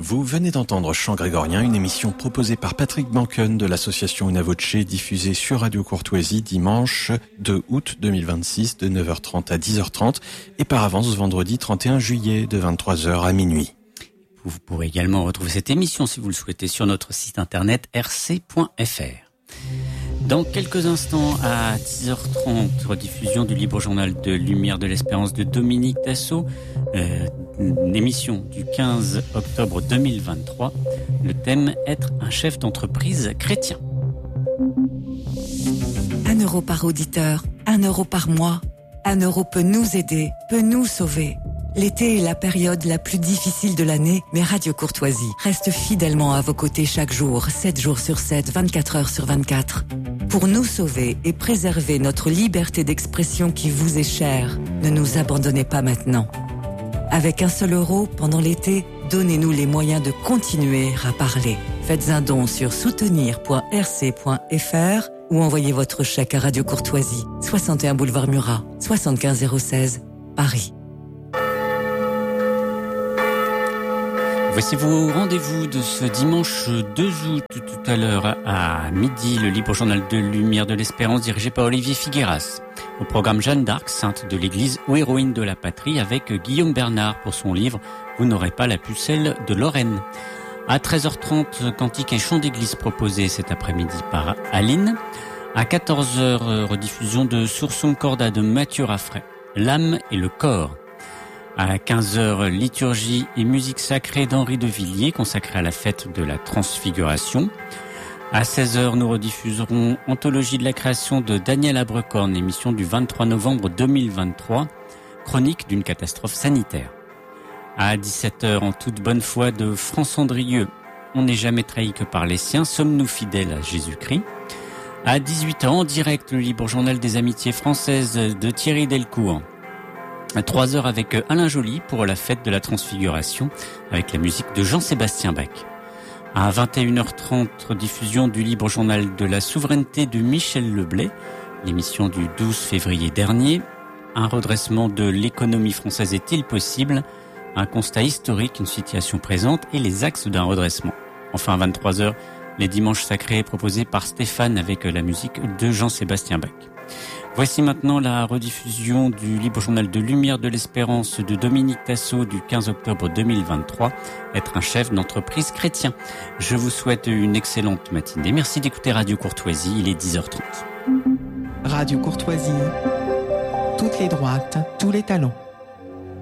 Vous venez d'entendre Chant grégorien, une émission proposée par Patrick Banken de l'association Una Voce, diffusée sur Radio Courtoisie dimanche 2 août 2026 de 9h30 à 10h30 et par avance vendredi 31 juillet de 23h à minuit. Vous pourrez également retrouver cette émission si vous le souhaitez sur notre site internet rc.fr. Dans quelques instants, à 10h30, rediffusion du libre journal de Lumière de l'Espérance de Dominique Dassault, une émission du 15 octobre 2023. Le thème, être un chef d'entreprise chrétien. 1 euro par auditeur, 1 euro par mois. 1 euro peut nous aider, peut nous sauver. L'été est la période la plus difficile de l'année, mais Radio Courtoisie reste fidèlement à vos côtés chaque jour, 7 jours sur 7, 24 heures sur 24. Pour nous sauver et préserver notre liberté d'expression qui vous est chère, ne nous abandonnez pas maintenant. Avec 1 seul euro, pendant l'été, donnez-nous les moyens de continuer à parler. Faites un don sur soutenir.rc.fr ou envoyez votre chèque à Radio Courtoisie, 61 boulevard Murat, 75 016, Paris. Voici vos rendez-vous de ce dimanche 2 août, tout à l'heure à midi, le libre journal de Lumière de l'Espérance dirigé par Olivier Figueras. Au programme Jeanne d'Arc, sainte de l'Église ou héroïne de la patrie, avec Guillaume Bernard pour son livre « Vous n'aurez pas la pucelle de Lorraine ». À 13h30, cantique et chant d'église proposé cet après-midi par Aline. À 14h, rediffusion de Sursum Corda de Mathieu Raffray, l'âme et le corps. À 15h, liturgie et musique sacrée d'Henri de Villiers, consacrée à la fête de la Transfiguration. À 16h, nous rediffuserons Anthologie de la création de Daniel Abrecorn, émission du 23 novembre 2023, chronique d'une catastrophe sanitaire. À 17h, en toute bonne foi, de France Andrieux, On n'est jamais trahi que par les siens, sommes-nous fidèles à Jésus-Christ. À 18h, en direct, le libre journal des amitiés françaises de Thierry Delcourt. À 3h avec Alain Joly pour la fête de la Transfiguration avec la musique de Jean-Sébastien Bach. À 21h30, diffusion du libre journal de la souveraineté de Michel Leblay, l'émission du 12 février dernier. Un redressement de l'économie française est-il possible? Un constat historique, une situation présente et les axes d'un redressement. Enfin, à 23h, les dimanches sacrés proposés par Stéphane avec la musique de Jean-Sébastien Bach. Voici maintenant la rediffusion du libre journal de Lumière de l'Espérance de Dominique Dassault du 15 octobre 2023, être un chef d'entreprise chrétien. Je vous souhaite une excellente matinée. Merci d'écouter Radio Courtoisie, il est 10h30. Radio Courtoisie, toutes les droites, tous les talents.